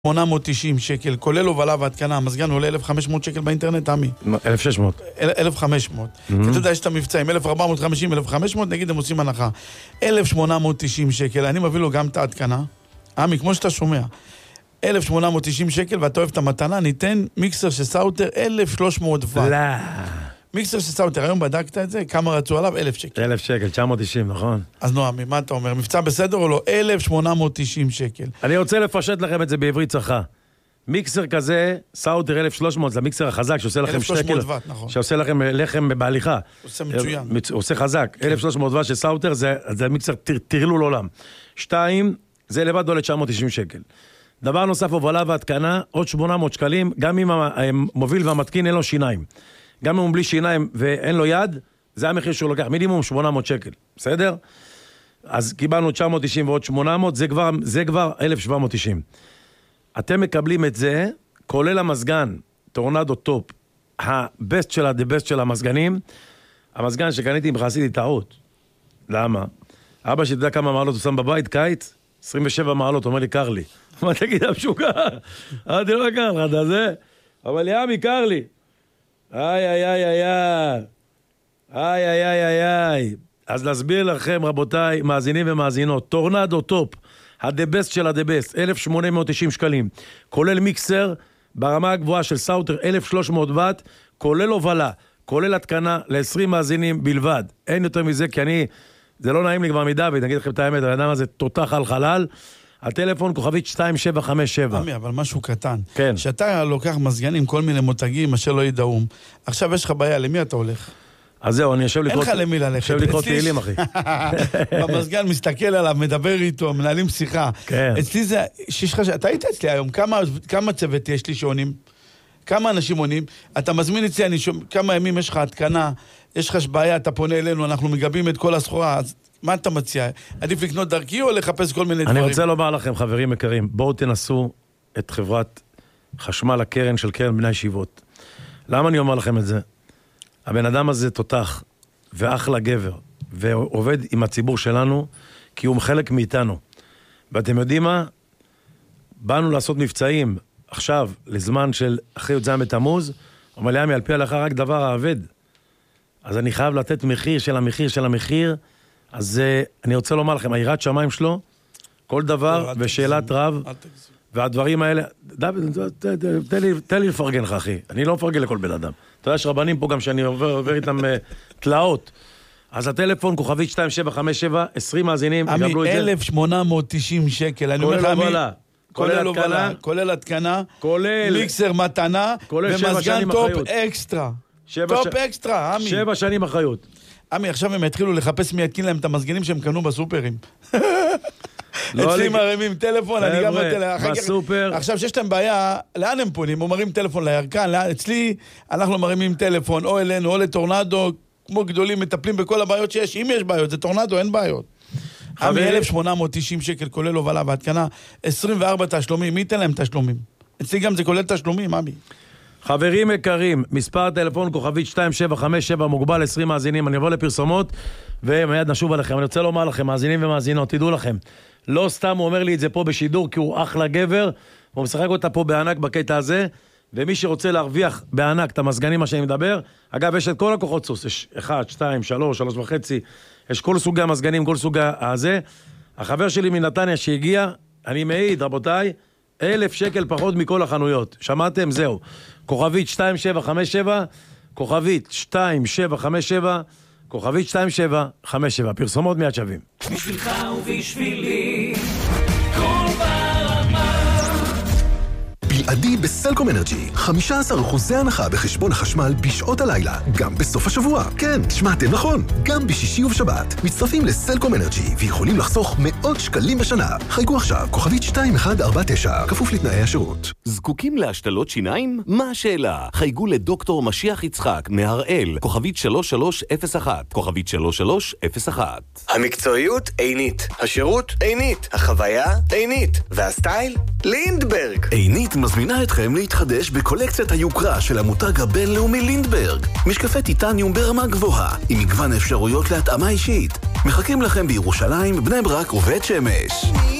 890 שקל, כולל הובלה והתקנה, המזגן עולה 1,500 שקל באינטרנט, עמי. 1,600. 1,500. אתה יודע, יש את המבצעים, 1,450, 1,500, נגיד הם עושים הנחה. 1,890 שקל, אני מביא לו גם את ההתקנה. עמי, כמו שאתה שומע. 1,890 שקל, ואתה אוהב את המתנה, ניתן מיקסר של סאוטר 1,300 וואט. לא. מיקסר של סאוטר, היום בדקת את זה? כמה רצו עליו? 1,000 שקל. 1,000 שקל, 990, נכון? אז נועמי, מה אתה אומר? מבצע בסדר או לא? 1,890 שקל. אני רוצה לפשט לכם את זה בעברית צחה. מיקסר כזה, סאוטר 1,300, זה המיקסר החזק שעושה לכם 1,300 וואט, נכון. שעושה לכם לחם בהליכה. עושה מצוין. הוא עושה חזק. 1,300 וואט של סאוטר, זה מיקסר תרלול עולם. 2, זה לבד עולה 990 שקל. דבר נוסף, הובלה והתקנה, עוד 800 שקלים, גם אם המוביל והמתקין אין לו שיניים. גם אם הוא בלי שיניים ואין לו יד, זה המחיר שהוא לוקח, מינימום 800 שקל, בסדר? אז קיבלנו 990 ועוד 800, זה כבר 1,790. אתם מקבלים את זה, כולל המזגן, טורנדו טופ, הבסט של הדבסט של המזגנים, המזגן שקניתי עם חסידי טעות. למה? אבא שתדע כמה מעלות הוא שם בבית, קיץ, 27 מעלות, אומר לי, קר לי. מה תגיד, המשוגע? אמרתי, לא קר לך, אתה זה? אבל ימי, קר לי. איי. אז להסביר לכם, רבותיי, מאזינים ומאזינות, טורנדו טופ, הדבסט של הדבסט, 1,890 שקלים, כולל מיקסר ברמה הגבוהה של סאוטר 1,300 וואט, כולל הובלה, כולל התקנה ל-20 מאזינים בלבד. אין יותר מזה, כי זה לא נעים לי כבר מדוד, נגיד לכם את האמת, האדם הזה תותח על חלל, הטלפון כוכבית 2757. עמי, אבל משהו קטן. כן. שאתה לוקח מזגנים, כל מיני מותגים, אשר לא ידעום. עכשיו יש לך בעיה, למי אתה הולך? אז זהו, אני יושב לקרוא... אין לך למי ללכת. יושב לקרוא תהילים, אחי. במזגן מסתכל עליו, מדבר איתו, מנהלים שיחה. כן. אצלי זה... אתה היית אצלי היום, כמה צוות יש לי שעונים? כמה אנשים עונים? אתה מזמין אצלי, כמה ימים יש לך התקנה, יש לך בעיה, אתה פונה אלינו, אנחנו מגבים את כל הסחורה, אז מה אתה מציע? עדיף לקנות דרכי או לחפש כל מיני דברים? אני רוצה לומר לכם, חברים יקרים, בואו תנסו את חברת חשמל הקרן של קרן בני הישיבות. למה אני אומר לכם את זה? הבן אדם הזה תותח, ואחלה גבר, ועובד עם הציבור שלנו, כי הוא חלק מאיתנו. ואתם יודעים מה? באנו לעשות מבצעים, עכשיו, לזמן של אחרי י"ז בתמוז, אומר לי, ימי, על פי ההלכה רק דבר העבד. אז אני חייב לתת מחיר של המחיר, אז אני רוצה לומר לכם, היראת שמיים שלו, כל דבר ושאלת רב, והדברים האלה, תן לי לפרגן לך, אחי. אני לא מפרגן לכל בן אדם. אתה יודע, יש רבנים פה גם שאני עובר איתם תלאות. אז הטלפון, כוכבית 2757, 20 מאזינים, יקבלו את זה. 1,890 שקל. כולל הובלה. כולל התקנה, מיקסר מתנה, ומזגן טופ אקסטרה. טופ אקסטרה, עמי. 7 שנים אחריות. עמי, עכשיו הם יתחילו לחפש מי יתקין להם את המזגנים שהם קנו בסופרים. אצלי מרימים טלפון, אני גם בסופר. עכשיו שיש להם בעיה, לאן הם פונים? הוא מרים טלפון לירקן, אצלי אנחנו מרימים טלפון, או אלינו, או לטורנדו, כמו גדולים, מטפלים בכל הבעיות שיש. אם יש בעיות, זה טורנדו, אין בעיות. עמי, 1,890 שקל, כולל הובלה והתקנה, 24 תשלומים, מי ייתן להם תשלומים? אצלי גם זה כולל תשלומים, עמי. חברים יקרים, מספר טלפון כוכבית 2757 מוגבל 20 מאזינים, אני אבוא לפרסומות ומיד נשוב עליכם. אני רוצה לומר לכם, מאזינים ומאזינות, תדעו לכם, לא סתם הוא אומר לי את זה פה בשידור, כי הוא אחלה גבר, הוא משחק אותה פה בענק בקטע הזה, ומי שרוצה להרוויח בענק את המזגנים מה שאני מדבר, אגב, יש את כל הכוחות סוס, יש 1, 2, 3, 3.5, יש כל סוגי המזגנים, כל סוגי הזה. החבר שלי מנתניה שהגיע, אני מעיד, רבותיי, 1,000 שקל פחות מכל החנויות. שמעתם? זהו. כוכבית 2757, כוכבית 2757, כוכבית 2757. פרסומות מיד שווים. בשבילך ובשבילי, כל ברמה. בלעדי בסלקום אנרג'י, 15% הנחה בחשבון החשמל בשעות הלילה, גם בסוף השבוע. כן, שמעתם נכון, גם בשישי ובשבת. מצטרפים לסלקום אנרג'י ויכולים לחסוך מאות שקלים בשנה. חייגו עכשיו, כוכבית 2149, כפוף לתנאי השירות. זקוקים להשתלות שיניים? מה השאלה? חייגו לדוקטור משיח יצחק מהראל, כוכבית 3301, כוכבית 3301. המקצועיות עינית, השירות עינית, החוויה עינית, והסטייל לינדברג. עינית מזמינה אתכם להתחדש בקולקציית היוקרה של המותג הבינלאומי לינדברג. משקפי טיטניום ברמה גבוהה, עם מגוון אפשרויות להתאמה אישית. מחכים לכם בירושלים, בני ברק ובית שמש.